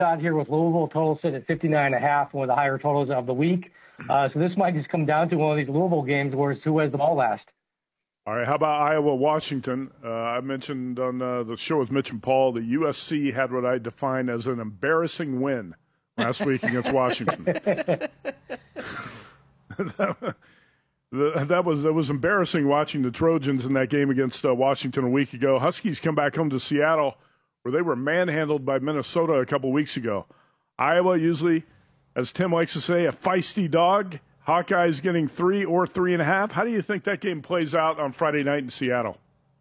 out here with Louisville. Total sitting at 59.5, one of the higher totals of the week. So this might just come down to one of these Louisville games where it's who has the ball last. All right, how about Iowa-Washington? I mentioned on the show with Mitch and Paul that USC had what I define as an embarrassing win last week against Washington. That was embarrassing watching the Trojans in that game against Washington a week ago. Huskies come back home to Seattle where they were manhandled by Minnesota a couple weeks ago. Iowa usually, as Tim likes to say, a feisty dog. Hawkeyes getting 3 or 3.5. How do you think that game plays out on Friday night in Seattle?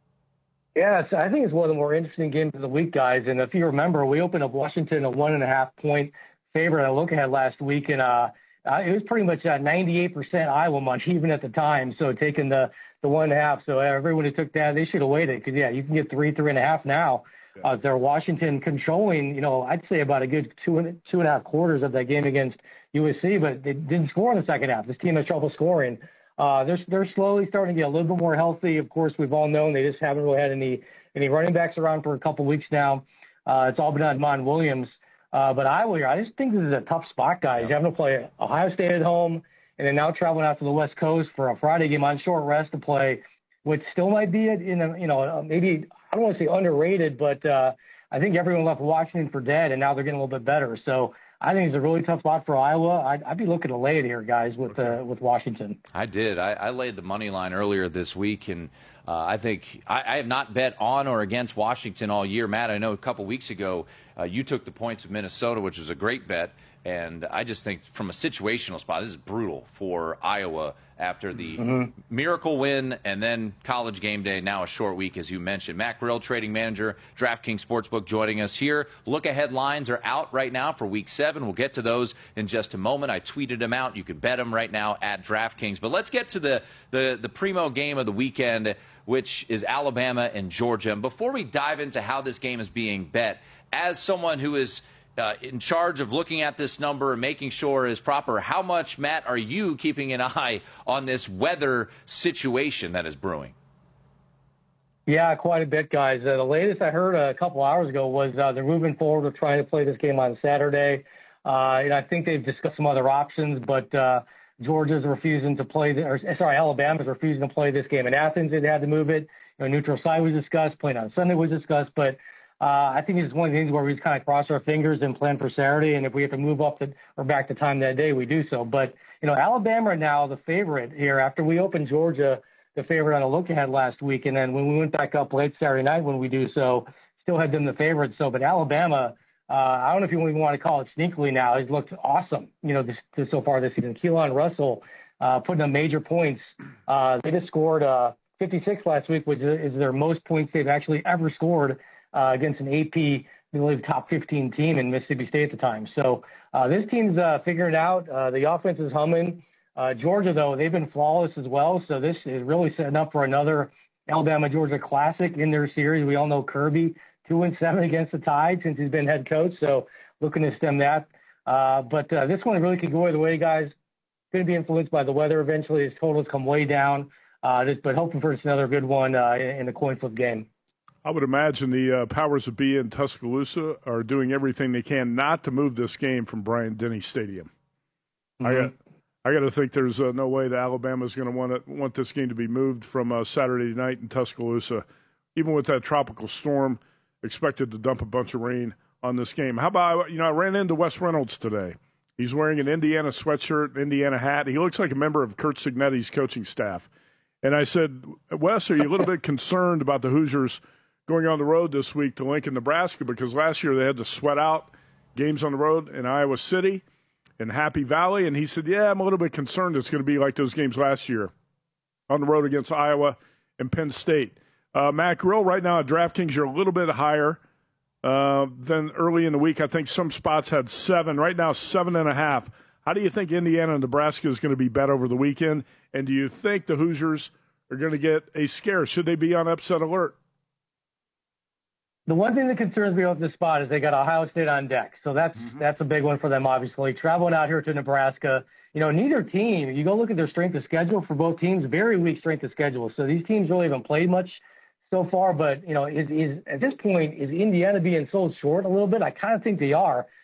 Yes, I think it's one of the more interesting games of the week, guys. And if you remember, we opened up Washington a 1.5-point favorite at look ahead last week, and it was pretty much 98% Iowa money even at the time. So taking the 1.5, so everyone who took that, they should have waited because you can get 3.5 now. They're Washington controlling, I'd say about a good two and a half quarters of that game against USC, but they didn't score in the second half. This team has trouble scoring. They're slowly starting to get a little bit more healthy. Of course, we've all known they just haven't really had any running backs around for a couple weeks now. It's all been on Mon Williams. But Iowa, I just think this is a tough spot, guys. You have to play Ohio State at home, and then now traveling out to the West Coast for a Friday game on short rest to play, which still might be maybe I don't want to say underrated, but I think everyone left Washington for dead, and now they're getting a little bit better. So I think it's a really tough spot for Iowa. I'd be looking to lay it here, guys, with Washington. I did. I laid the money line earlier this week, and I think I have not bet on or against Washington all year. Matt, I know a couple weeks ago you took the points of Minnesota, which was a great bet, and I just think from a situational spot, this is brutal for Iowa after the miracle win and then College game day, now a short week, as you mentioned. Matt Grill, trading manager, DraftKings Sportsbook, joining us here. Look-ahead lines are out right now for Week 7. We'll get to those in just a moment. I tweeted them out. You can bet them right now at DraftKings. But let's get to the primo game of the weekend, which is Alabama and Georgia. And before we dive into how this game is being bet, as someone who is in charge of looking at this number and making sure it is proper, how much, Matt, are you keeping an eye on this weather situation that is brewing? Yeah, quite a bit, guys. The latest I heard a couple hours ago was they're moving forward with trying to play this game on Saturday. And I think they've discussed some other options, but Georgia's refusing to play, Alabama's refusing to play this game in Athens. They had to move it. Neutral site was discussed, playing on Sunday was discussed, but I think it's one of the things where we just kind of cross our fingers and plan for Saturday, and if we have to move up or back the time that day, we do so. But, Alabama now the favorite here after we opened Georgia, the favorite on a look-ahead last week, and then when we went back up late Saturday night when we do so, still had them the favorite. So, but Alabama, I don't know if you even want to call it sneakily now, he's looked awesome, so far this season. Keelan Russell putting up major points. They just scored 56 last week, which is their most points they've actually ever scored against an AP, I believe, top 15 team in Mississippi State at the time. So this team's figuring it out. The offense is humming. Georgia, though, they've been flawless as well. So this is really setting up for another Alabama-Georgia classic in their series. We all know Kirby, 2-7 against the Tide since he's been head coach. So looking to stem that. But this one really could go either way, guys. Going to be influenced by the weather eventually. His totals come way down. But hoping for just another good one in the coin flip game. I would imagine the powers that be in Tuscaloosa are doing everything they can not to move this game from Bryant-Denny Stadium. I got to think there's no way that Alabama's going to want this game to be moved from Saturday night in Tuscaloosa, even with that tropical storm expected to dump a bunch of rain on this game. How about, I ran into Wes Reynolds today. He's wearing an Indiana sweatshirt, Indiana hat. He looks like a member of Curt Cignetti's coaching staff. And I said, Wes, are you a little bit concerned about the Hoosiers going on the road this week to Lincoln, Nebraska, because last year they had to sweat out games on the road in Iowa City and Happy Valley? And he said, yeah, I'm a little bit concerned it's going to be like those games last year on the road against Iowa and Penn State. Matt Grill, right now at DraftKings, you're a little bit higher than early in the week. I think some spots had 7. Right now, 7.5. How do you think Indiana and Nebraska is going to be bet over the weekend? And do you think the Hoosiers are going to get a scare? Should they be on upset alert? The one thing that concerns me about this spot is they got Ohio State on deck. So that's a big one for them, obviously. Traveling out here to Nebraska, neither team, you go look at their strength of schedule for both teams, very weak strength of schedule. So these teams really haven't played much so far. But, is at this point, is Indiana being sold short a little bit? I kind of think they are.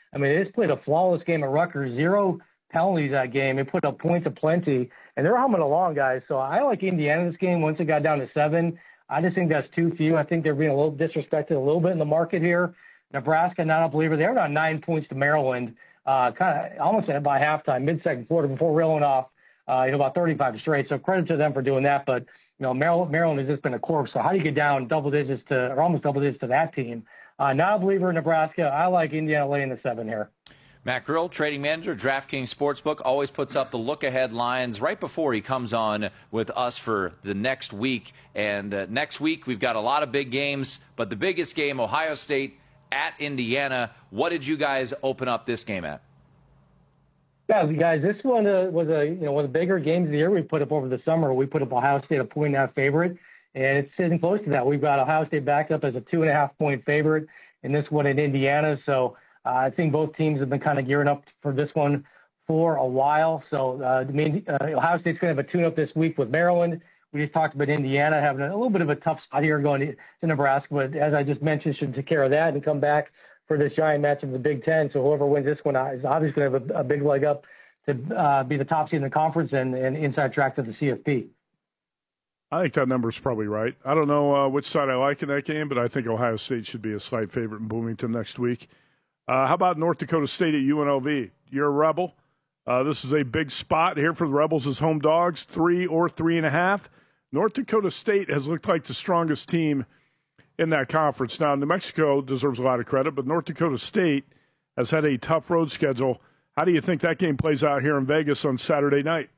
I mean, they just played a flawless game at Rutgers, 0 penalties that game. They put up points aplenty, and they're humming along, guys. So I like Indiana this game once it got down to 7. I just think that's too few. I think they're being a little disrespected a little bit in the market here. Nebraska, not a believer. They were down 9 points to Maryland, kind of almost by halftime, mid-second quarter, before reeling off about 35 straight. So credit to them for doing that. But Maryland has just been a corpse. So how do you get down double digits or almost double digits to that team? Not a believer in Nebraska. I like Indiana laying the 7 here. Matt Grill, trading manager, DraftKings Sportsbook, always puts up the look-ahead lines right before he comes on with us for the next week. And next week, we've got a lot of big games, but the biggest game, Ohio State at Indiana. What did you guys open up this game at? Yeah, guys, this one was one of the bigger games of the year we put up over the summer. We put up Ohio State a 1.5 favorite, and it's sitting close to that. We've got Ohio State backed up as a 2.5-point favorite in this one in Indiana. So I think both teams have been kind of gearing up for this one for a while. So Ohio State's going to have a tune-up this week with Maryland. We just talked about Indiana having a little bit of a tough spot here going to Nebraska, but as I just mentioned, should take care of that and come back for this giant match of the Big Ten. So whoever wins this one is obviously going to have a big leg up to be the top seed in the conference and inside track to the CFP. I think that number's probably right. I don't know which side I like in that game, but I think Ohio State should be a slight favorite in Bloomington next week. How about North Dakota State at UNLV? You're a Rebel. This is a big spot here for the Rebels as home dogs, 3 or 3.5. North Dakota State has looked like the strongest team in that conference. Now, New Mexico deserves a lot of credit, but North Dakota State has had a tough road schedule. How do you think that game plays out here in Vegas on Saturday night?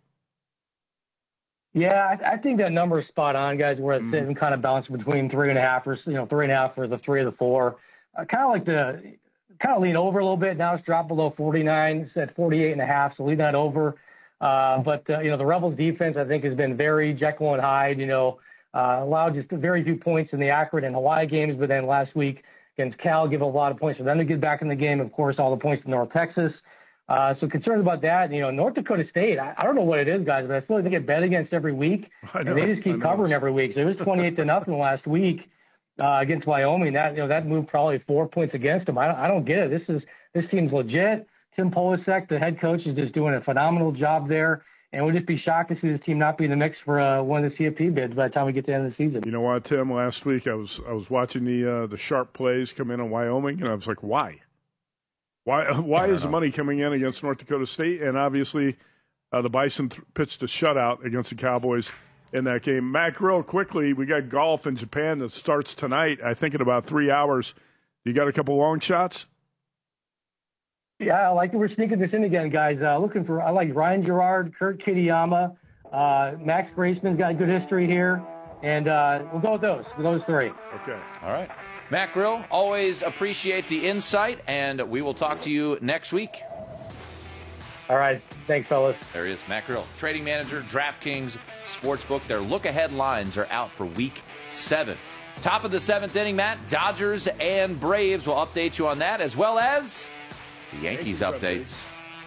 Yeah, I think that number is spot on, guys, where it's sitting kind of bouncing between 3.5 or 3.5 for the 3 or the 4. Kind of lean over a little bit. Now it's dropped below 49. It's at 48.5, so leave that over. But the Rebels defense, I think, has been very Jekyll and Hyde, allowed just very few points in the Akron and Hawaii games, but then last week against Cal, give a lot of points for them to get back in the game. Of course, all the points in North Texas. So concerned about that. North Dakota State, I don't know what it is, guys, but I feel like they get bet against every week, and they just keep covering every week. So it was 28-0 last week against Wyoming. That moved probably 4 points against them. I don't get it. This team's legit. Tim Polasek, the head coach, is just doing a phenomenal job there. And we'll just be shocked to see this team not be in the mix for one of the CFP bids by the time we get to the end of the season. You know what, Tim? Last week I was watching the sharp plays come in on Wyoming, and I was like, why? Why is the money coming in against North Dakota State? And obviously the Bison pitched a shutout against the Cowboys in that game. Matt, real quickly, we got golf in Japan that starts tonight, I think in about 3 hours. You got a couple long shots? Yeah, I like that we're sneaking this in again, guys. I like Ryan Gerard, Kurt Kitayama, Max Graceman's got a good history here, and we'll go with those 3. Okay. All right. Matt Grill, always appreciate the insight, and we will talk to you next week. All right. Thanks, fellas. There he is, Matt Grill, trading manager, DraftKings Sportsbook. Their look-ahead lines are out for Week 7. Top of the 7th inning, Matt, Dodgers and Braves. Will update you on that, as well as the Yankees updates.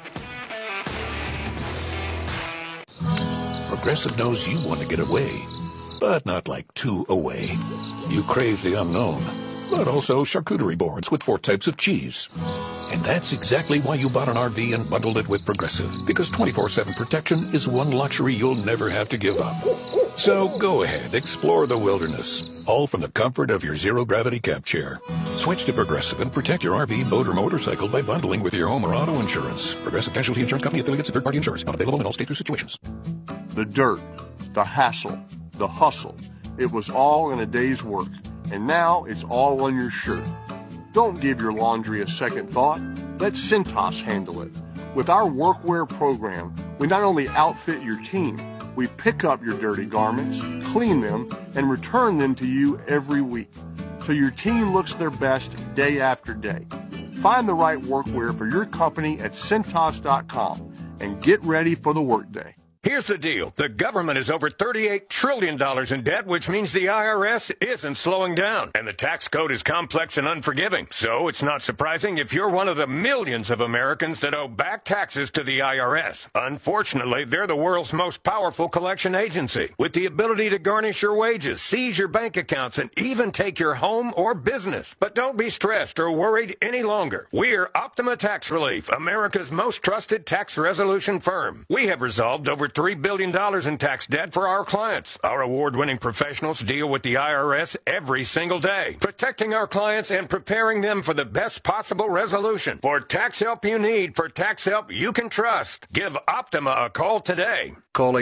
Progressive knows you want to get away, but not like too away. You crave the unknown, but also charcuterie boards with 4 types of cheese. And that's exactly why you bought an RV and bundled it with Progressive, because 24/7 protection is one luxury you'll never have to give up. So go ahead, explore the wilderness, all from the comfort of your zero-gravity camp chair. Switch to Progressive and protect your RV, boat, or motorcycle by bundling with your home or auto insurance. Progressive Casualty Insurance Company, affiliates, and third-party insurers. Not available in all states or situations. The dirt, the hassle, the hustle. It was all in a day's work, and now it's all on your shirt. Don't give your laundry a second thought. Let Cintas handle it. With our workwear program, we not only outfit your team, we pick up your dirty garments, clean them, and return them to you every week, so your team looks their best day after day. Find the right workwear for your company at Cintas.com and get ready for the workday. Here's the deal. The government is over $38 trillion in debt, which means the IRS isn't slowing down. And the tax code is complex and unforgiving. So it's not surprising if you're one of the millions of Americans that owe back taxes to the IRS. Unfortunately, they're the world's most powerful collection agency, with the ability to garnish your wages, seize your bank accounts, and even take your home or business. But don't be stressed or worried any longer. We're Optima Tax Relief, America's most trusted tax resolution firm. We have resolved over $3 billion in tax debt for our clients. Our award-winning professionals deal with the IRS every single day, protecting our clients and preparing them for the best possible resolution. For tax help you need, for tax help you can trust, give Optima a call today. Call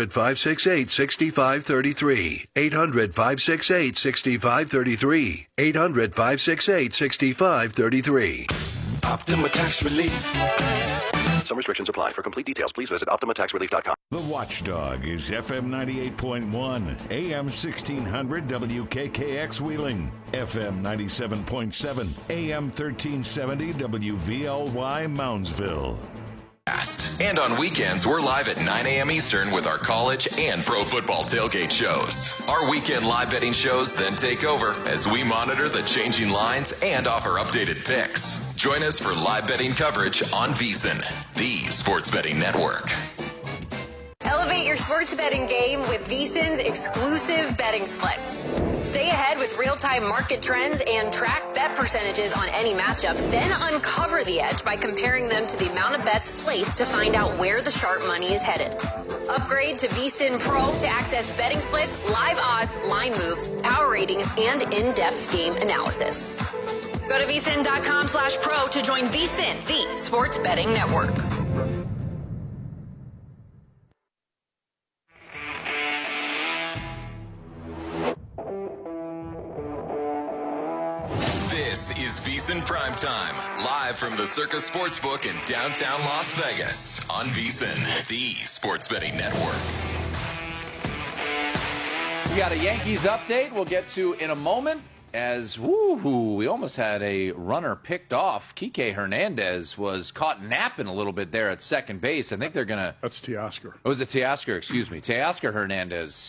800-568-6533. 800-568-6533. 800-568-6533. Optima Tax Relief. Some restrictions apply. For complete details, please visit OptimaTaxRelief.com. The Watchdog is FM 98.1, AM 1600 WKKX Wheeling, FM 97.7, AM 1370 WVLY Moundsville. And on weekends, we're live at 9 a.m. Eastern with our college and pro football tailgate shows. Our weekend live betting shows then take over as we monitor the changing lines and offer updated picks. Join us for live betting coverage on VSiN, the sports betting network. Elevate your sports betting game with VSiN's exclusive betting splits. Stay ahead with real-time market trends and track bet percentages on any matchup, then uncover the edge by comparing them to the amount of bets placed to find out where the sharp money is headed. Upgrade to VSiN Pro to access betting splits, live odds, line moves, power ratings, and in-depth game analysis. Go to vsin.com/pro to join VSiN, the sports betting network. This is VSiN Primetime, live from the Circus Sportsbook in downtown Las Vegas on VSiN, the sports betting network. We got a Yankees update we'll get to in a moment. As we almost had a runner picked off. Kike Hernandez was caught napping a little bit there at second base. I think they're going to... That's Teoscar. Oh, was it Teoscar? Excuse me. Teoscar Hernandez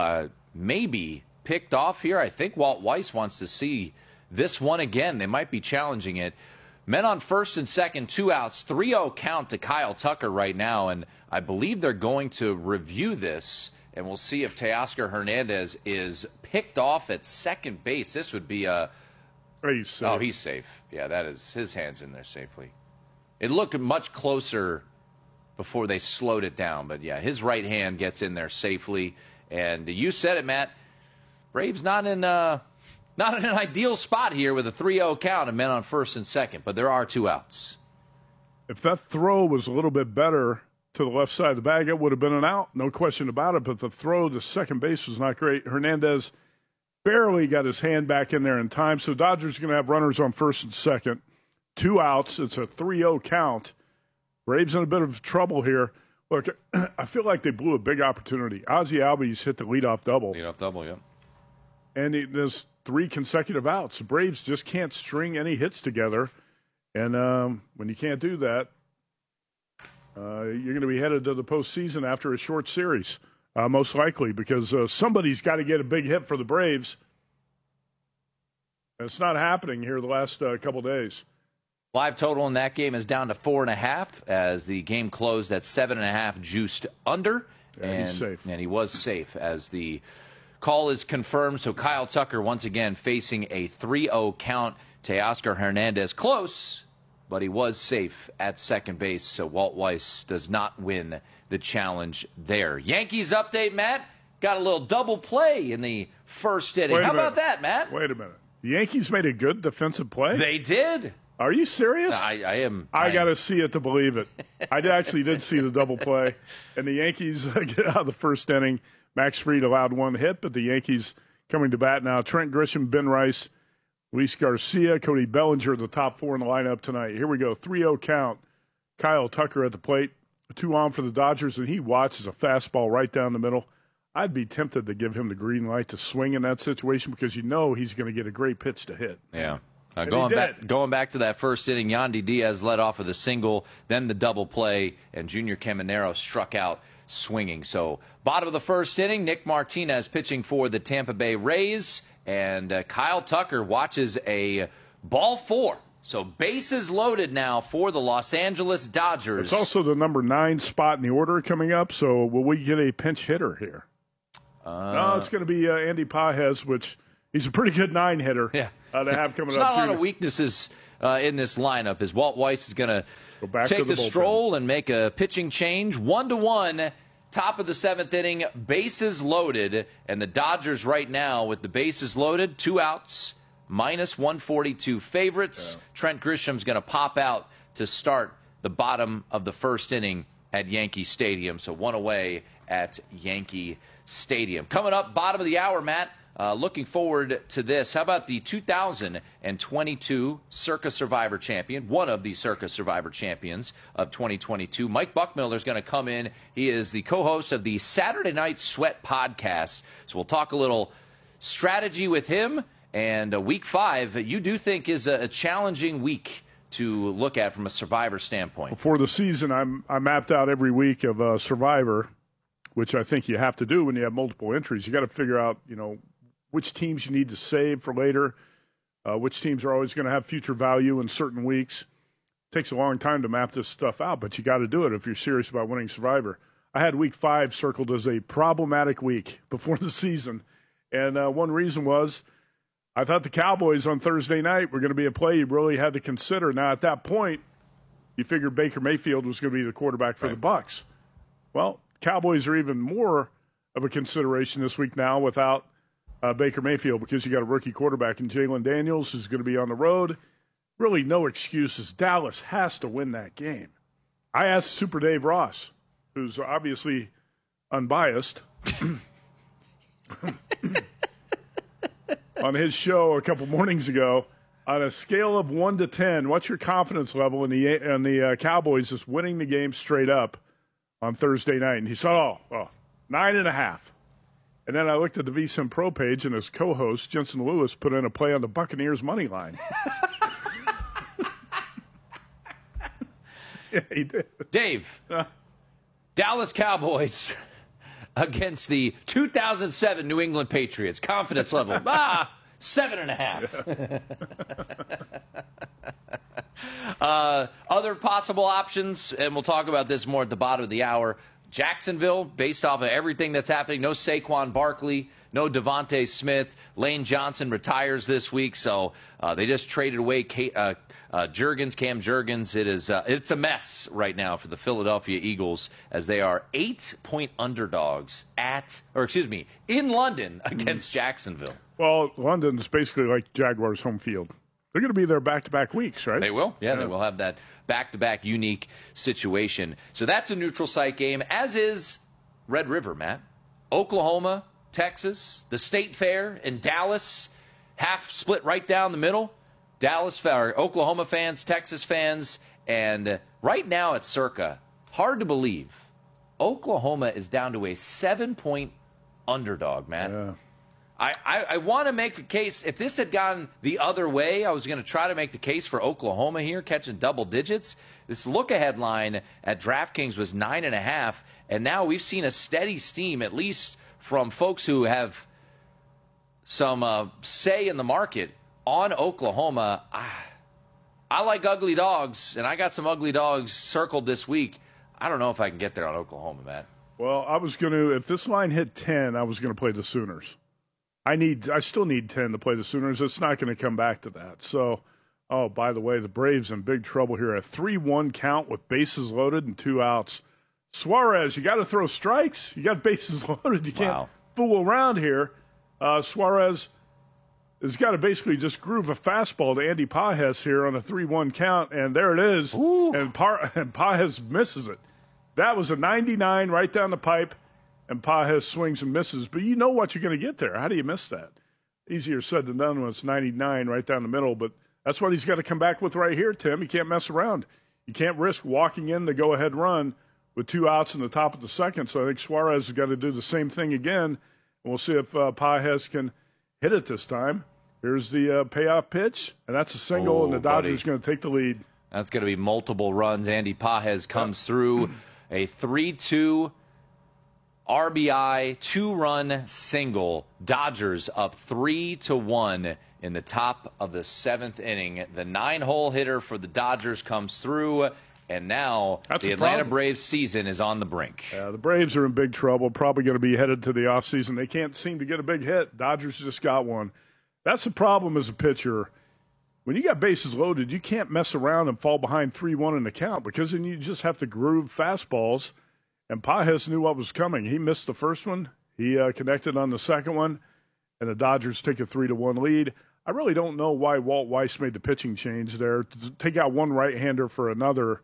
maybe picked off here. I think Walt Weiss wants to see this one again. They might be challenging it. Men on first and second, 2 outs, 3-0 count to Kyle Tucker right now, and I believe they're going to review this, and we'll see if Teoscar Hernandez is picked off at second base. This would be a... He's safe. Oh, he's safe. Yeah, that is his hand's in there safely. It looked much closer before they slowed it down, but yeah, his right hand gets in there safely. And you said it, Matt. Braves not in an ideal spot here with a 3-0 count and men on first and second, but there are 2 outs. If that throw was a little bit better to the left side of the bag, it would have been an out, no question about it. But the throw to second base was not great. Hernandez barely got his hand back in there in time. So Dodgers are going to have runners on first and second. 2 outs. It's a 3-0 count. Braves in a bit of trouble here. Look, I feel like they blew a big opportunity. Ozzie Albies hit the leadoff double. Leadoff double, yeah. And there's 3 consecutive outs. The Braves just can't string any hits together. And when you can't do that, you're going to be headed to the postseason after a short series, most likely, because somebody's got to get a big hit for the Braves. And it's not happening here the last couple days. Live total in that game is down to 4.5 as the game closed at 7.5 juiced under. And he's safe. And he was safe as the call is confirmed. So Kyle Tucker once again facing a 3-0 count. Teoscar Hernandez close, but he was safe at second base. So Walt Weiss does not win the challenge there. Yankees update, Matt. Got a little double play in the first inning. How about that, Matt? Wait a minute. The Yankees made a good defensive play? They did. Are you serious? I am. I got to see it to believe it. I actually did see the double play. And the Yankees get out of the first inning. Max Fried allowed 1 hit, but the Yankees coming to bat now. Trent Grisham, Ben Rice, Luis Garcia, Cody Bellinger, the top 4 in the lineup tonight. Here we go. 3-0 count. Kyle Tucker at the plate. 2 on for the Dodgers, and he watches a fastball right down the middle. I'd be tempted to give him the green light to swing in that situation because you know he's going to get a great pitch to hit. Yeah. Going back to that first inning, Yandy Diaz led off with a single, then the double play, and Junior Caminero struck out swinging. So bottom of the first inning, Nick Martinez pitching for the Tampa Bay Rays, and Kyle Tucker watches a ball 4. So bases loaded now for the Los Angeles Dodgers. It's also the number 9 spot in the order coming up, so will we get a pinch hitter here? No, it's going to be Andy Pages, which he's a pretty good 9 hitter to have coming There's up. Not a lot of weaknesses in this lineup as Walt Weiss is going to take the bullpen. stroll and make a pitching change. 1-1, top of the 7th inning, bases loaded, and the Dodgers right now with the bases loaded, 2 outs, minus 142 favorites. Yeah. Trent Grisham's going to pop out to start the bottom of the first inning at Yankee Stadium. So 1 away at Yankee Stadium. Coming up, bottom of the hour, Matt. Looking forward to this. How about the 2022 Circa Survivor champion, one of the Circa Survivor champions of 2022? Mike Buckmiller is going to come in. He is the co-host of the Saturday Night Sweat podcast. So we'll talk a little strategy with him. And week 5, you do think is a challenging week to look at from a Survivor standpoint. For the season, I mapped out every week of Survivor, which I think you have to do when you have multiple entries. You got to figure out, which teams you need to save for later, which teams are always going to have future value in certain weeks. It takes a long time to map this stuff out, but you got to do it if you're serious about winning Survivor. I had week 5 circled as a problematic week before the season, and one reason was I thought the Cowboys on Thursday night were going to be a play you really had to consider. Now, at that point, you figured Baker Mayfield was going to be the quarterback for the Bucs. Well, Cowboys are even more of a consideration this week now without Baker Mayfield, because you got a rookie quarterback in Jalen Daniels who's going to be on the road. Really no excuses. Dallas has to win that game. I asked Super Dave Ross, who's obviously unbiased, on his show a couple mornings ago, on a scale of 1 to 10, what's your confidence level in the Cowboys just winning the game straight up on Thursday night? And he said, 9.5. And then I looked at the VSiN Pro page, and his co-host, Jensen Lewis, put in a play on the Buccaneers money line. Yeah, he did. Dave, Dallas Cowboys against the 2007 New England Patriots. Confidence level, 7.5. Other possible options, and we'll talk about this more at the bottom of the hour. Jacksonville, based off of everything that's happening, no Saquon Barkley, no Devontae Smith. Lane Johnson retires this week, so they just traded away Cam Jurgens. It's a mess right now for the Philadelphia Eagles, as they are 8-point underdogs in London against Jacksonville. Well, London's basically like Jaguars' home field. They're going to be there back-to-back weeks, right? They will. Yeah, they will have that back-to-back unique situation. So that's a neutral site game, as is Red River, Matt. Oklahoma, Texas, the State Fair in Dallas, half split right down the middle. Oklahoma fans, Texas fans, and right now at Circa, hard to believe, Oklahoma is down to a 7-point underdog, Matt. Yeah. I want to make the case. If this had gone the other way, I was going to try to make the case for Oklahoma here, catching double digits. This look-ahead line at DraftKings was 9.5, and now we've seen a steady steam, at least from folks who have some say in the market on Oklahoma. I like ugly dogs, and I got some ugly dogs circled this week. I don't know if I can get there on Oklahoma, Matt. Well, I was going to, if this line hit 10, I was going to play the Sooners. I still need 10 to play the Sooners. It's not going to come back to that. So, by the way, the Braves in big trouble here. A 3-1 count with bases loaded and 2 outs. Suarez, you got to throw strikes. You got bases loaded. You can't fool around here. Suarez has got to basically just groove a fastball to Andy Pages here on a 3-1 count, and there it is. And Pages misses it. That was a 99 right down the pipe. And Pages swings and misses, but you know what you're going to get there. How do you miss that? Easier said than done when it's 99 right down the middle, but that's what he's got to come back with right here, Tim. You can't mess around. You can't risk walking in the go-ahead run with 2 outs in the top of the second, so I think Suarez has got to do the same thing again, and we'll see if Pages can hit it this time. Here's the payoff pitch, and that's a single, and the Dodgers going to take the lead. That's going to be multiple runs. Andy Pages comes through a 3-2 RBI, 2-run single. Dodgers up 3-1 in the top of the 7th inning. The 9-hole hitter for the Dodgers comes through, and now the Atlanta Braves season is on the brink. Yeah, the Braves are in big trouble, probably going to be headed to the offseason. They can't seem to get a big hit. Dodgers just got one. That's the problem as a pitcher. When you got bases loaded, you can't mess around and fall behind 3-1 in the count because then you just have to groove fastballs. And Pages knew what was coming. He missed the first one. He connected on the second one, and the Dodgers take a 3-1 lead. I really don't know why Walt Weiss made the pitching change there. To take out one right-hander for another,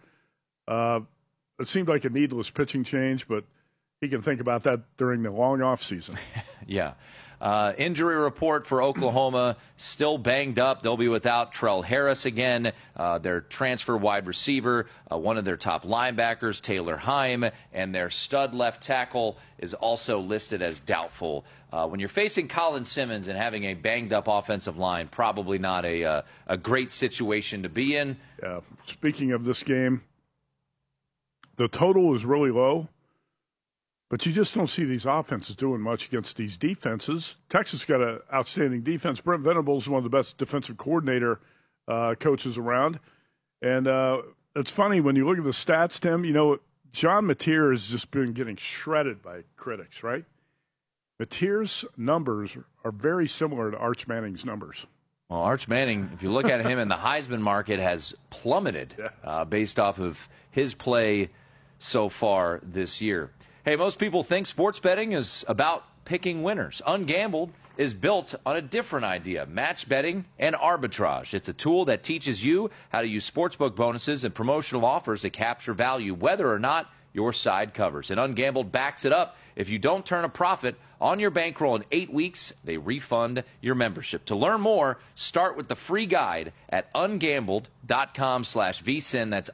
it seemed like a needless pitching change, but he can think about that during the long offseason. Yeah. Injury report for Oklahoma, still banged up. They'll be without Trell Harris again, their transfer wide receiver, one of their top linebackers, Taylor Heim, and their stud left tackle is also listed as doubtful. When you're facing Colin Simmons and having a banged-up offensive line, probably not a great situation to be in. Speaking of this game, the total is really low. But you just don't see these offenses doing much against these defenses. Texas got an outstanding defense. Brent Venables is one of the best defensive coordinator coaches around. And it's funny, when you look at the stats, Tim, John Mateer has just been getting shredded by critics, right? Mateer's numbers are very similar to Arch Manning's numbers. Well, Arch Manning, if you look at him in the Heisman market, has plummeted based off of his play so far this year. Hey, most people think sports betting is about picking winners. Ungambled is built on a different idea, match betting and arbitrage. It's a tool that teaches you how to use sportsbook bonuses and promotional offers to capture value, whether or not your side covers. And Ungambled backs it up. If you don't turn a profit on your bankroll in 8 weeks, they refund your membership. To learn more, start with the free guide at ungambled.com/vsin. That's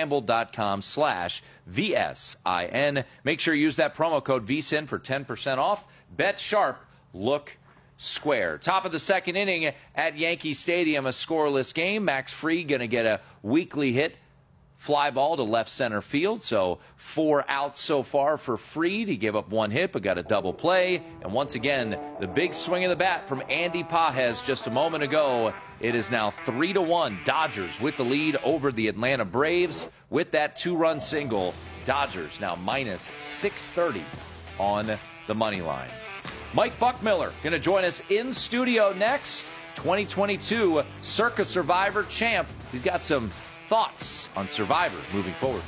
ungambled.com/VSIN. Make sure you use that promo code VSIN for 10% off. Bet sharp, look square. Top of the second inning at Yankee Stadium, a scoreless game. Max Fried going to get a weekly hit. Fly ball to left center field, so 4 outs so far for Fried. He gave up 1 hit, but got a double play. And once again, the big swing of the bat from Andy Pages just a moment ago. It is now 3-1. Dodgers with the lead over the Atlanta Braves with that 2-run single. Dodgers now minus 630 on the money line. Mike Buckmiller going to join us in studio next. 2022 Circa Survivor champ. He's got some thoughts on Survivor moving forward.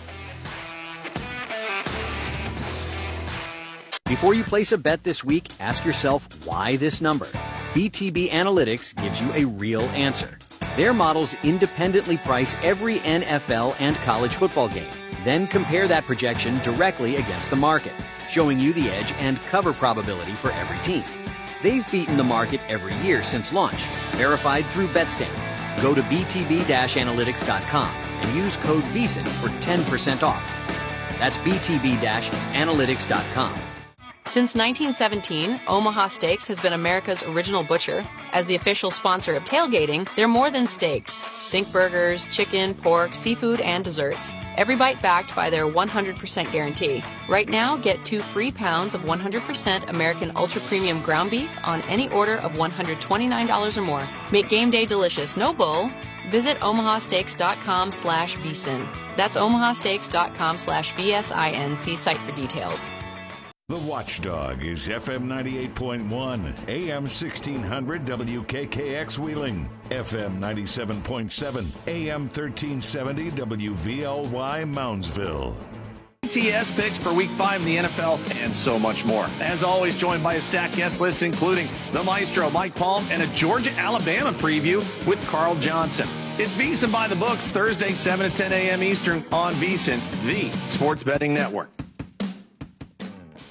Before you place a bet this week, ask yourself, why this number? BTB Analytics gives you a real answer. Their models independently price every NFL and college football game, then compare that projection directly against the market, showing you the edge and cover probability for every team. They've beaten the market every year since launch, verified through BetStamp. Go to btb-analytics.com and use code VSIN for 10% off. That's btb-analytics.com. Since 1917, Omaha Steaks has been America's original butcher. As the official sponsor of tailgating, they're more than steaks. Think burgers, chicken, pork, seafood, and desserts. Every bite backed by their 100% guarantee. Right now, get 2 free pounds of 100% American Ultra Premium ground beef on any order of $129 or more. Make game day delicious, no bull. Visit omahasteaks.com/vsin. That's omahasteaks.com/VSIN. See site for details. The Watchdog is FM 98.1, AM 1600 WKKX Wheeling, FM 97.7, AM 1370 WVLY Moundsville. ATS picks for Week 5 in the NFL, and so much more. As always, joined by a stacked guest list, including the Maestro, Mike Palm, and a Georgia-Alabama preview with Carl Johnson. It's VSiN by the Books, Thursday, 7 to 10 a.m. Eastern on VSiN, the Sports Betting Network.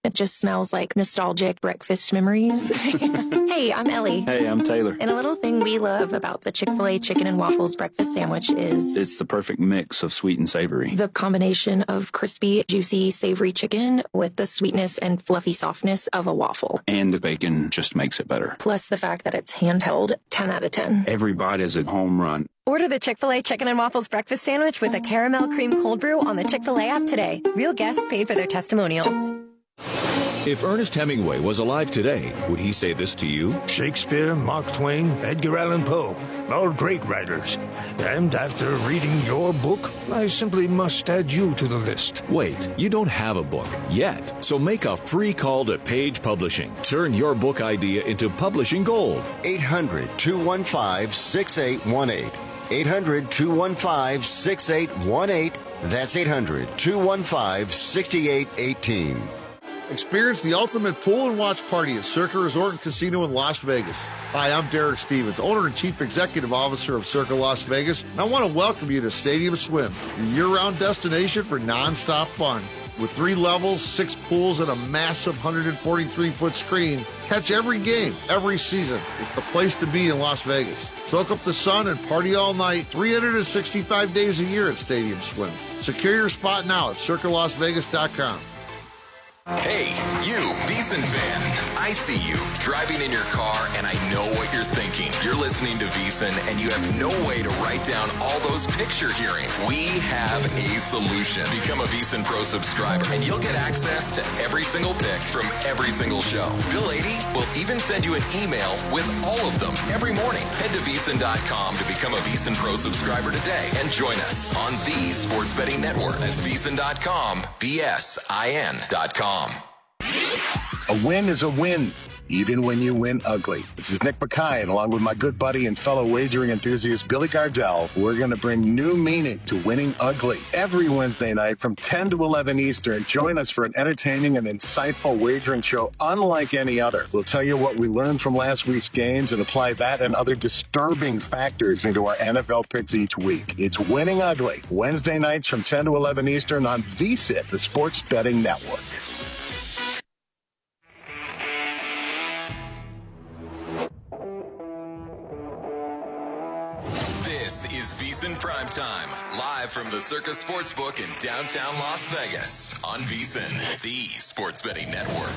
It just smells like nostalgic breakfast memories. Hey, I'm Ellie. Hey, I'm Taylor. And a little thing we love about the Chick-fil-A chicken and waffles breakfast sandwich is it's the perfect mix of sweet and savory. The combination of crispy, juicy, savory chicken with the sweetness and fluffy softness of a waffle. And the bacon just makes it better. Plus the fact that it's handheld, 10 out of 10. Every bite is a home run. Order the Chick-fil-A Chicken and Waffles breakfast sandwich with a caramel cream cold brew on the Chick-fil-A app today. Real guests paid for their testimonials. If Ernest Hemingway was alive today, would he say this to you? Shakespeare, Mark Twain, Edgar Allan Poe, all great writers. And after reading your book, I simply must add you to the list. Wait, you don't have a book yet, so make a free call to Page Publishing. Turn your book idea into publishing gold. 800-215-6818. 800-215-6818. That's 800-215-6818. Experience the ultimate pool and watch party at Circa Resort and Casino in Las Vegas. Hi, I'm Derek Stevens, owner and chief executive officer of Circa Las Vegas, and I want to welcome you to Stadium Swim, your year-round destination for non-stop fun. With 3 levels, 6 pools, and a massive 143-foot screen, catch every game, every season. It's the place to be in Las Vegas. Soak up the sun and party all night, 365 days a year at Stadium Swim. Secure your spot now at circalasvegas.com. Hey, you, VEASAN fan. I see you driving in your car, and I know what you're thinking. You're listening to VEASAN, and you have no way to write down all those picks you're hearing. We have a solution. Become a VEASAN Pro subscriber, and you'll get access to every single pick from every single show. Bill 80 will even send you an email with all of them every morning. Head to VEASAN.com to become a VEASAN Pro subscriber today and join us on the Sports Betting Network. That's VEASAN.com, VSIN.com. A win is a win, even when you win ugly. This is Nick Mackay, and along with my good buddy and fellow wagering enthusiast Billy Gardell, we're going to bring new meaning to winning ugly. Every Wednesday night from 10 to 11 Eastern, join us for an entertaining and insightful wagering show unlike any other. We'll tell you what we learned from last week's games and apply that and other disturbing factors into our NFL picks each week. It's Winning Ugly, Wednesday nights from 10 to 11 Eastern on VSIN, the Sports Betting Network. This is VEASAN Primetime, live from the Circa Sportsbook in downtown Las Vegas on VEASAN, the Sports Betting Network.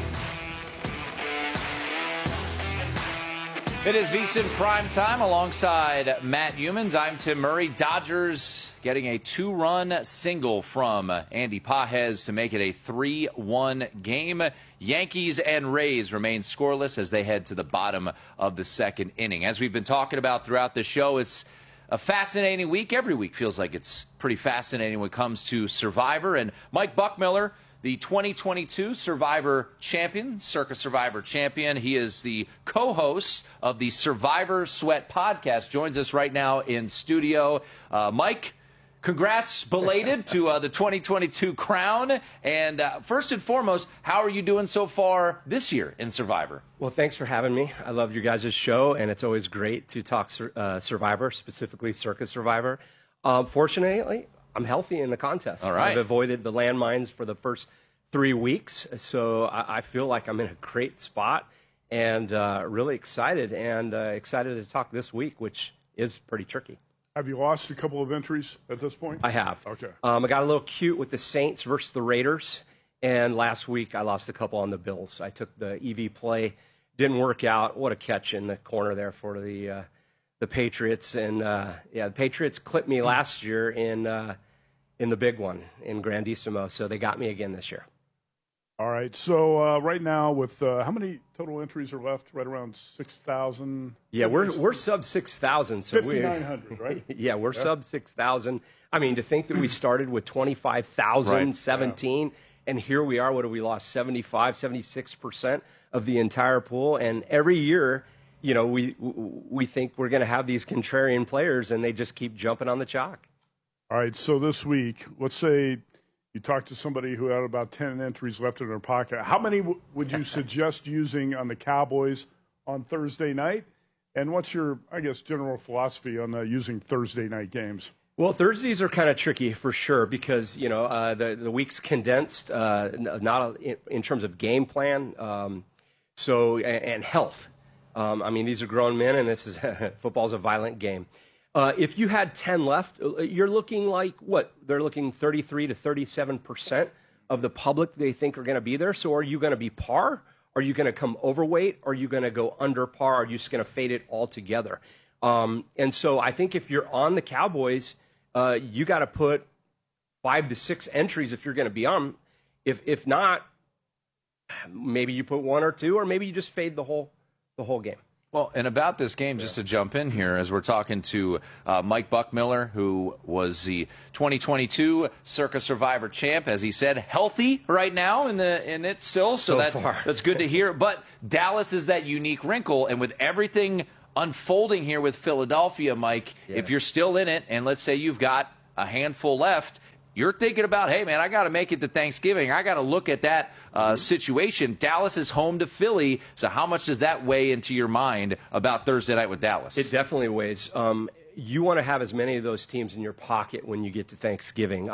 It is VEASAN Primetime alongside Matt Humans. I'm Tim Murray. Dodgers getting a 2-run single from Andy Pages to make it a 3-1 game. Yankees and Rays remain scoreless as they head to the bottom of the second inning. As we've been talking about throughout the show, it's a fascinating week. Every week feels like it's pretty fascinating when it comes to Survivor. And Mike Buckmiller, the 2022 Survivor champion, Circa Survivor champion. He is the co-host of the Survivor Sweat podcast. Joins us right now in studio. Mike, congrats belated to the 2022 crown. And first and foremost, how are you doing so far this year in Survivor? Well, thanks for having me. I love your guys' show, and it's always great to talk Survivor, specifically Circa Survivor. Fortunately, I'm healthy in the contest. All right. I've avoided the landmines for the first 3 weeks, so I feel like I'm in a great spot and really excited to talk this week, which is pretty tricky. Have you lost a couple of entries at this point? I have. Okay. I got a little cute with the Saints versus the Raiders, and last week I lost a couple on the Bills. I took the EV play, didn't work out. What a catch in the corner there for the Patriots, and the Patriots clipped me last year in the big one in Grandissimo, so they got me again this year. All right. So right now, with how many total entries are left? Right around 6,000. Yeah, we're sub 6,000. So 5,900, right? Yeah, we're sub 6,000. I mean, to think that we started with 25,017, right, and here we are. What have we lost? 76% of the entire pool, and every year, you know, we think we're going to have these contrarian players, and they just keep jumping on the chalk. All right, so this week, let's say you talk to somebody who had about 10 entries left in their pocket. How many would you suggest using on the Cowboys on Thursday night? And what's your, I guess, general philosophy on using Thursday night games? Well, Thursdays are kind of tricky for sure because, the week's condensed, not in terms of game plan, and health. These are grown men, and this is football's a violent game. If you had 10 left, you're looking like what? They're looking 33 to 37% of the public they think are going to be there. So are you going to be par? Are you going to come overweight? Are you going to go under par? Are you just going to fade it altogether? And so I think if you're on the Cowboys, you got to put 5 to 6 entries if you're going to be on. If not, maybe you put 1 or 2, or maybe you just fade the whole game. Well, and about this game, just to jump in here, as we're talking to Mike Buckmiller, who was the 2022 Circa Survivor champ, as he said, healthy right now in it still, so that's good to hear. But Dallas is that unique wrinkle, and with everything unfolding here with Philadelphia, Mike, if you're still in it, and let's say you've got a handful left, you're thinking about, hey, man, I got to make it to Thanksgiving. I got to look at that situation. Dallas is home to Philly, so how much does that weigh into your mind about Thursday night with Dallas? It definitely weighs. You want to have as many of those teams in your pocket when you get to Thanksgiving.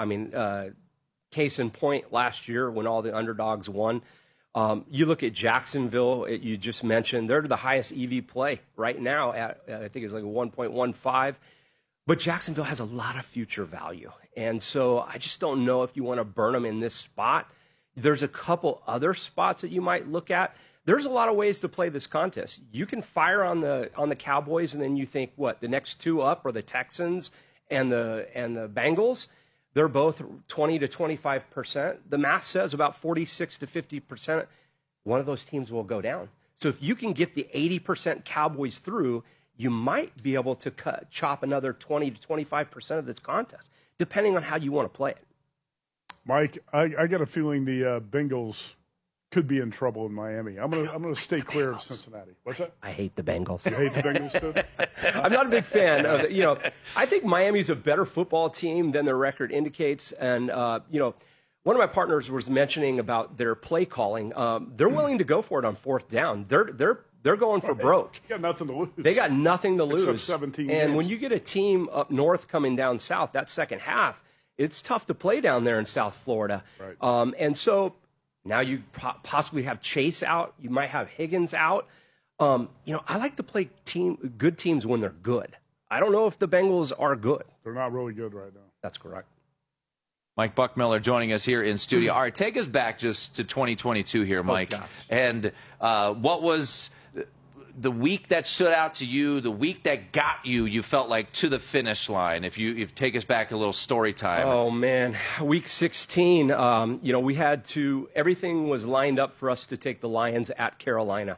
Case in point, last year when all the underdogs won, you look at Jacksonville, you just mentioned, they're the highest EV play right now at, I think it's like 1.15. But Jacksonville has a lot of future value. And so I just don't know if you want to burn them in this spot. There's a couple other spots that you might look at. There's a lot of ways to play this contest. You can fire on the Cowboys, and then you think, what, the next 2 up are the Texans and the Bengals? They're both 20 to 25%. The math says about 46 to 50%. One of those teams will go down. So if you can get the 80% Cowboys through, you might be able to chop another 20 to 25% of this contest, depending on how you want to play it. Mike, I got a feeling the Bengals could be in trouble in Miami. I'm gonna stay clear of Cincinnati. What's that? I hate the Bengals. You hate the Bengals too? I'm not a big fan of it. I think Miami's a better football team than their record indicates. And, one of my partners was mentioning about their play calling. They're willing to go for it on 4th down. They're going for broke. They got nothing to lose. They got nothing to lose. Except 17 and games. when you get a team up north coming down south, that second half, it's tough to play down there in South Florida. Right. And so now you possibly have Chase out. You might have Higgins out. I like to play good teams when they're good. I don't know if the Bengals are good. They're not really good right now. That's correct. Mike Buckmiller joining us here in studio. All right, take us back just to 2022 here, Mike. And what was the week that stood out to you, the week that got you felt like to the finish line? If you take us back a little story time. Oh, man. Week 16, we had to – everything was lined up for us to take the Lions at Carolina.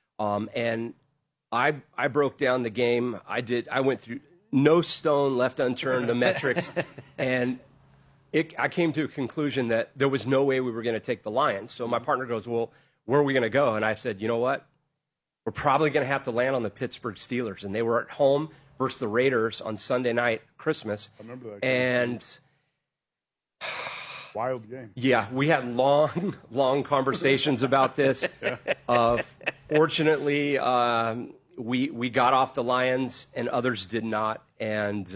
And I broke down the game. I went through no stone left unturned, the metrics. And I came to a conclusion that there was no way we were going to take the Lions. So my partner goes, well, where are we going to go? And I said, you know what? We're probably going to have to land on the Pittsburgh Steelers. And they were at home versus the Raiders on Sunday night, Christmas. I remember that. And wild game. Yeah, we had long conversations about this. Fortunately, we got off the Lions and others did not. And,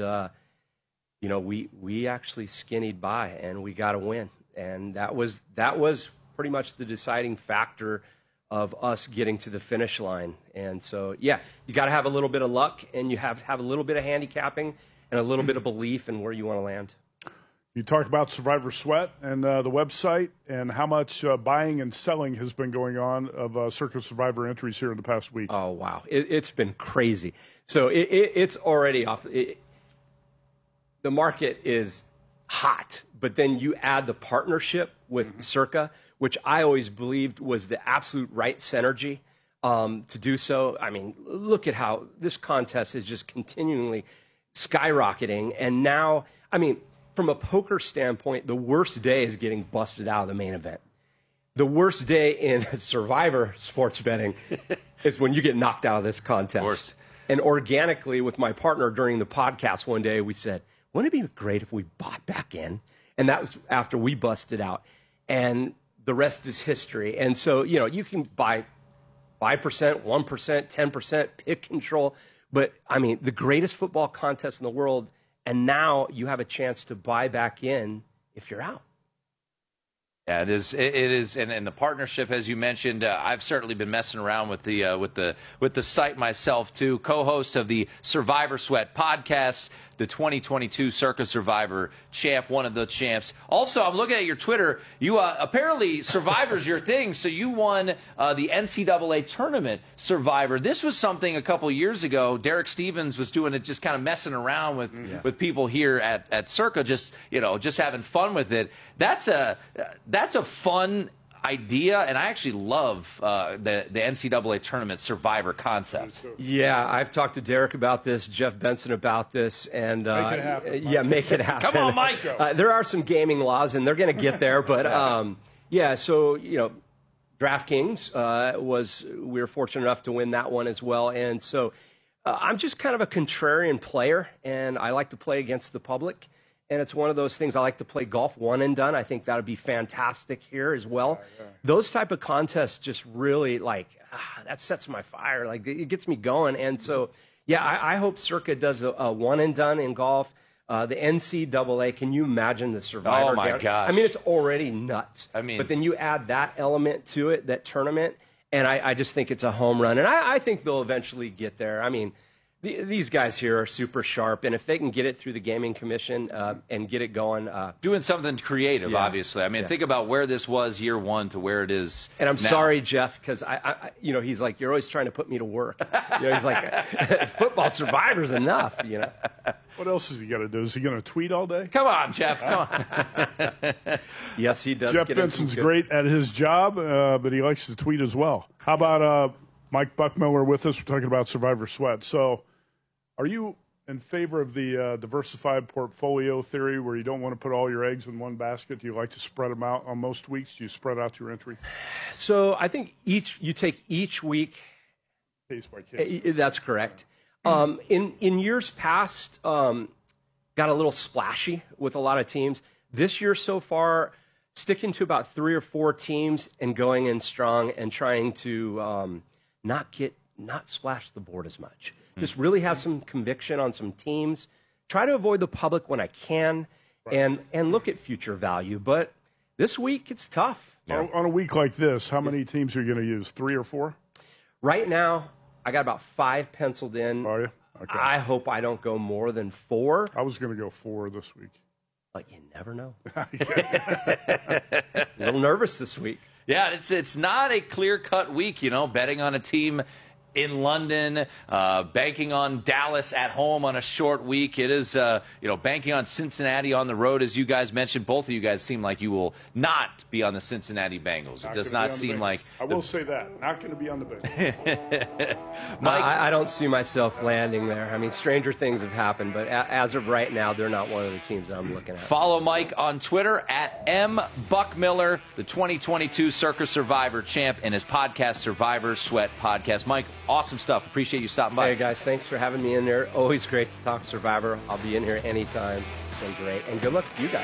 we actually skinnied by and we got a win. And that was pretty much the deciding factor of us getting to the finish line. And so, you got to have a little bit of luck, and you have to have a little bit of handicapping and a little bit of belief in where you want to land. You talk about Survivor Sweat and the website and how much buying and selling has been going on of Circa Survivor entries here in the past week. Oh, wow. It's been crazy. So it's already off. The market is hot, but then you add the partnership with Circa, which I always believed was the absolute right synergy to do so. I mean, look at how this contest is just continually skyrocketing. And now, from a poker standpoint, the worst day is getting busted out of the main event. The worst day in Survivor sports betting is when you get knocked out of this contest. And organically, with my partner during the podcast one day, we said, wouldn't it be great if we bought back in? And that was after we busted out. And the rest is history. And so, you can buy 5%, 1%, 10%, pick control. But, the greatest football contest in the world And now you have a chance to buy back in if you're out. Yeah, it is. It is, and the partnership, as you mentioned, I've certainly been messing around with the site myself too. Co-host of the Survivor Sweat podcast, the 2022 Circa Survivor champ, one of the champs. Also, I'm looking at your Twitter. You apparently Survivor's your thing, so you won the NCAA tournament Survivor. This was something a couple years ago. Derek Stevens was doing it, just kind of messing around with people here at Circa, just having fun with it. That's a fun idea, and I actually love the NCAA tournament Survivor concept. Yeah, I've talked to Derek about this, Jeff Benson about this, and make it happen. Yeah, make it happen. Come on, Mike. There are some gaming laws, and they're going to get there, but so DraftKings we were fortunate enough to win that one as well, and so I'm just kind of a contrarian player, and I like to play against the public. And it's one of those things. I like to play golf one and done. I think that would be fantastic here as well. Yeah. Those type of contests just really that sets my fire. Like it gets me going. And so, I hope Circa does a one and done in golf. The NCAA, can you imagine the Survivor? Oh my gosh! I mean, it's already nuts. I mean, but then you add that element to it, that tournament, and I just think it's a home run. And I think they'll eventually get there. I mean. These guys here are super sharp, and if they can get it through the Gaming Commission and get it going. Doing something creative, obviously. I mean, think about where this was year one to where it is And I'm now. sorry, Jeff, because he's like, you're always trying to put me to work. He's like, football Survivor's enough, What else is he going to do? Is he going to tweet all day? Come on, Jeff, come on. Yes, he does. Jeff Benson's great at his job, but he likes to tweet as well. How about Mike Buckmiller with us? We're talking about Survivor Sweat. So are you in favor of the diversified portfolio theory where you don't want to put all your eggs in one basket? Do you like to spread them out on most weeks? Do you spread out your entry? So I think you take each week. Case by case. That's correct. In years past, got a little splashy with a lot of teams. This year so far, sticking to about 3 or 4 teams and going in strong and trying to not splash the board as much. Just really have some conviction on some teams. Try to avoid the public when I can, and look at future value. But this week it's tough. Yeah. On a week like this, how many teams are you going to use? 3 or 4? Right now, I got about 5 penciled in. Are you? Okay. I hope I don't go more than 4. I was going to go 4 this week. But you never know. A little nervous this week. Yeah, it's not a clear-cut week, betting on a team in London, banking on Dallas at home on a short week. It is, banking on Cincinnati on the road, as you guys mentioned. Both of you guys seem like you will not be on the Cincinnati Bengals. It does not seem like... I will say that. Not going to be on the Bengals. Mike, I don't see myself landing there. I mean, stranger things have happened, but as of right now, they're not one of the teams that I'm looking at. Follow Mike on Twitter at @MBuckMiller, the 2022 Circa Survivor champ, and his podcast, Survivor Sweat Podcast. Mike, awesome stuff. Appreciate you stopping by. Hey, guys, thanks for having me in there. Always great to talk Survivor. I'll be in here anytime. It's been great. And good luck to you guys.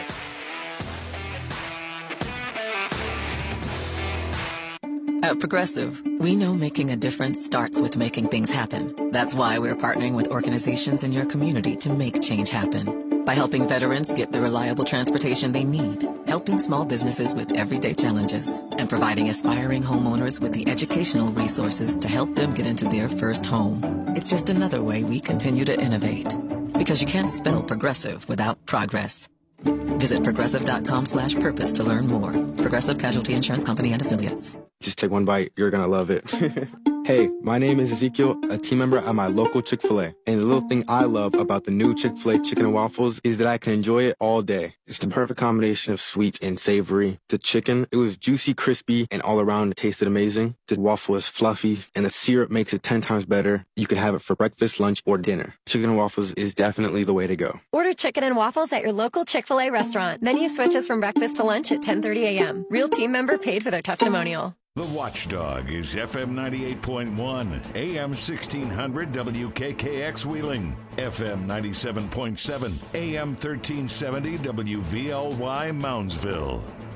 At Progressive, we know making a difference starts with making things happen. That's why we're partnering with organizations in your community to make change happen. By helping veterans get the reliable transportation they need, helping small businesses with everyday challenges, and providing aspiring homeowners with the educational resources to help them get into their first home. It's just another way we continue to innovate. Because you can't spell progressive without progress. Visit progressive.com/purpose to learn more. Progressive Casualty Insurance Company and Affiliates. Just take one bite. You're going to love it. Hey, my name is Ezekiel, a team member at my local Chick-fil-A. And the little thing I love about the new Chick-fil-A chicken and waffles is that I can enjoy it all day. It's the perfect combination of sweet and savory. The chicken, it was juicy, crispy, and all around it tasted amazing. The waffle is fluffy, and the syrup makes it 10 times better. You can have it for breakfast, lunch, or dinner. Chicken and waffles is definitely the way to go. Order chicken and waffles at your local Chick-fil-A restaurant. Menu switches from breakfast to lunch at 10:30 a.m. Real team member paid for their testimonial. The Watchdog is FM 98.1, AM 1600 WKKX Wheeling, FM 97.7, AM 1370 WVLY Moundsville.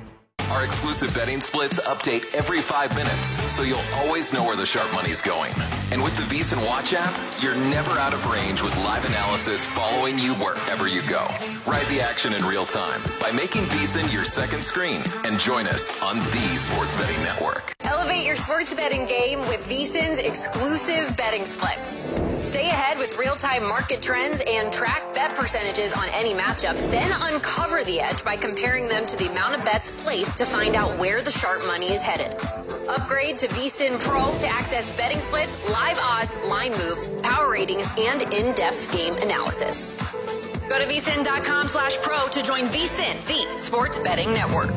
Our exclusive betting splits update every 5 minutes, so you'll always know where the sharp money's going. And with the VSiN Watch app, you're never out of range with live analysis following you wherever you go. Ride the action in real time by making VSiN your second screen and join us on the Sports Betting Network. Elevate your sports betting game with VSiN's exclusive betting splits. Stay ahead with real-time market trends and track bet percentages on any matchup, then uncover the edge by comparing them to the amount of bets placed to find out where the sharp money is headed. Upgrade to VSiN Pro to access betting splits, live odds, line moves, power ratings, and in-depth game analysis. Go to vsin.com/pro to join VSiN, the sports betting network.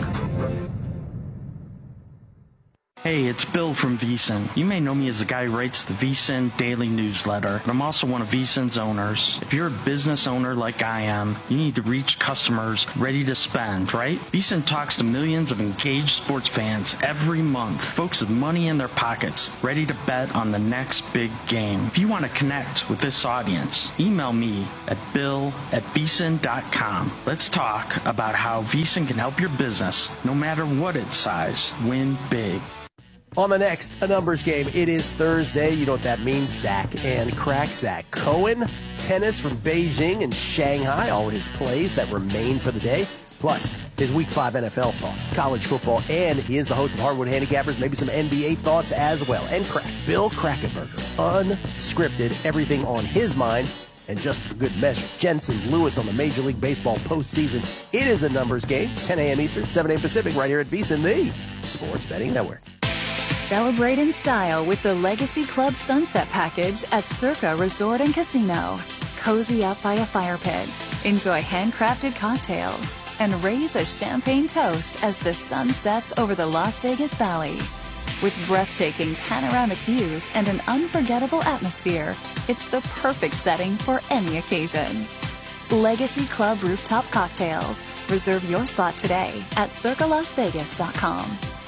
Hey, it's Bill from VSiN. You may know me as the guy who writes the VSiN Daily Newsletter, but I'm also one of VSiN's owners. If you're a business owner like I am, you need to reach customers ready to spend, right? VSiN talks to millions of engaged sports fans every month, folks with money in their pockets, ready to bet on the next big game. If you want to connect with this audience, email me at bill@vsin.com. Let's talk about how VSiN can help your business, no matter what its size, win big. On the next A Numbers Game, it is Thursday. You know what that means. Zach and Crack. Zach Cohen, tennis from Beijing and Shanghai, all his plays that remain for the day, plus his Week 5 NFL thoughts, college football, and he is the host of Hardwood Handicappers, maybe some NBA thoughts as well. And Crack, Bill Krackomberger, unscripted, everything on his mind. And just for good measure, Jensen Lewis on the Major League Baseball postseason. It is A Numbers Game, 10 a.m. Eastern, 7 a.m. Pacific, right here at VSiN, the Sports Betting Network. Celebrate in style with the Legacy Club Sunset Package at Circa Resort and Casino. Cozy up by a fire pit, enjoy handcrafted cocktails, and raise a champagne toast as the sun sets over the Las Vegas Valley. With breathtaking panoramic views and an unforgettable atmosphere, it's the perfect setting for any occasion. Legacy Club Rooftop Cocktails. Reserve your spot today at circalasvegas.com.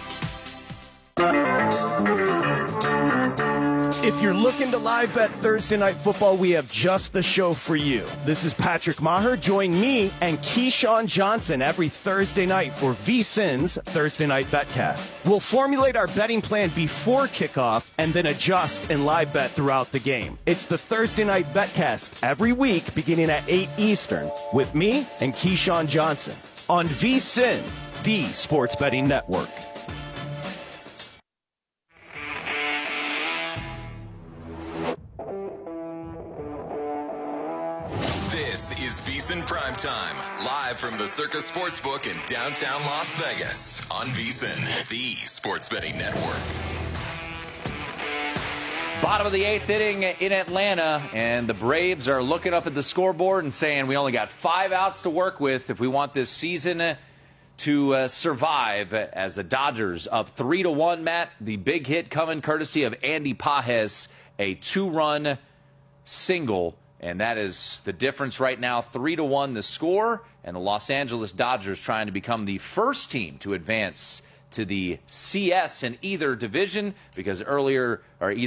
If you're looking to live bet Thursday Night Football, we have just the show for you. This is Patrick Maher. Join me and Keyshawn Johnson every Thursday night for VSiN's Thursday Night Betcast. We'll formulate our betting plan before kickoff and then adjust and live bet throughout the game. It's the Thursday Night Betcast every week beginning at 8 Eastern with me and Keyshawn Johnson on VSiN, the Sports Betting Network. This is VSiN Primetime, live from the Circa Sportsbook in downtown Las Vegas on VSiN, the Sports Betting Network. Bottom of the 8th inning in Atlanta, and the Braves are looking up at the scoreboard and saying we only got 5 outs to work with if we want this season to survive, as the Dodgers up 3-1, Matt. The big hit coming courtesy of Andy Pages, a 2-run single. And that is the difference right now, 3-1 the score, and the Los Angeles Dodgers trying to become the first team to advance to the CS in either division, because earlier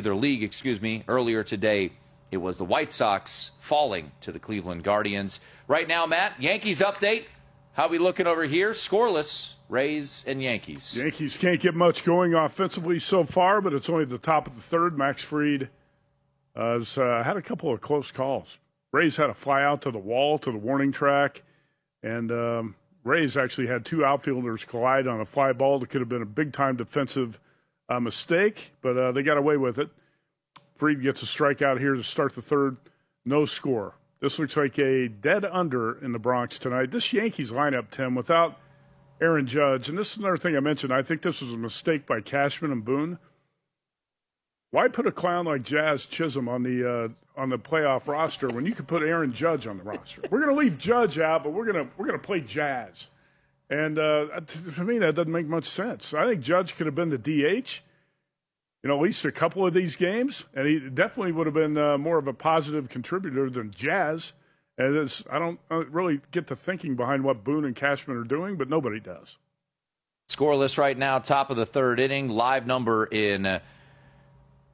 today, it was the White Sox falling to the Cleveland Guardians. Right now, Matt, Yankees update. How we looking over here? Scoreless, Rays and Yankees. Yankees can't get much going offensively so far, but it's only the top of the third. Max Fried has had a couple of close calls. Rays had a fly out to the wall, to the warning track, and Rays actually had 2 outfielders collide on a fly ball that could have been a big-time defensive mistake, but they got away with it. Fried gets a strikeout here to start the third. No score. This looks like a dead under in the Bronx tonight. This Yankees lineup, Tim, without Aaron Judge, and this is another thing I mentioned, I think this was a mistake by Cashman and Boone. Why put a clown like Jazz Chisholm on the playoff roster when you could put Aaron Judge on the roster? We're going to leave Judge out, but we're gonna play Jazz, and to me that doesn't make much sense. I think Judge could have been the DH, at least a couple of these games, and he definitely would have been more of a positive contributor than Jazz. And I don't really get the thinking behind what Boone and Cashman are doing, but nobody does. Scoreless right now, top of the third inning. Live number in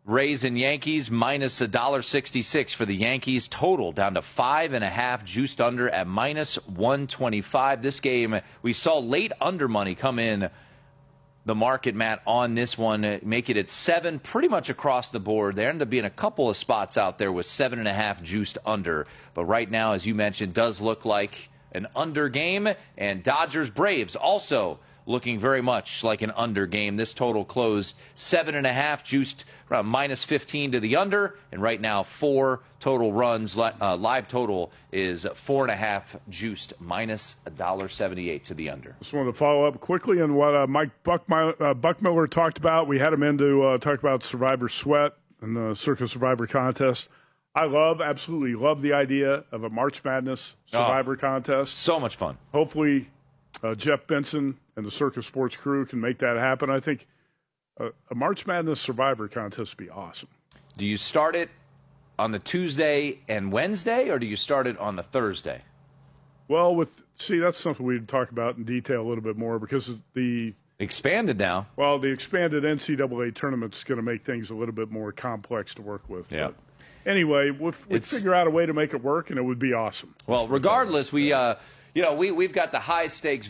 Rays and Yankees minus $1.66 for the Yankees. Total down to 5.5, juiced under at minus 125. This game, we saw late under money come in the market, Matt, on this one, make it at 7 pretty much across the board. There ended up being a couple of spots out there with 7.5 juiced under. But right now, as you mentioned, does look like an under game. And Dodgers-Braves also looking very much like an under game. This total closed 7.5, juiced around minus 15 to the under. And right now, 4 total runs. Live total is 4.5, juiced minus $1.78 to the under. Just wanted to follow up quickly on what Buckmiller talked about. We had him in to talk about Survivor Sweat and the Circa Survivor Contest. I absolutely love the idea of a March Madness Survivor Contest. So much fun. Hopefully, Jeff Benson and the Circa Sports crew can make that happen. I think a March Madness Survivor Contest would be awesome. Do you start it on the Tuesday and Wednesday, or do you start it on the Thursday? Well, that's something we'd talk about in detail a little bit more because of the expanded now. Well, the expanded NCAA tournament's going to make things a little bit more complex to work with. Yeah. But anyway, we'll figure out a way to make it work, and it would be awesome. Well, regardless, we've got the high stakes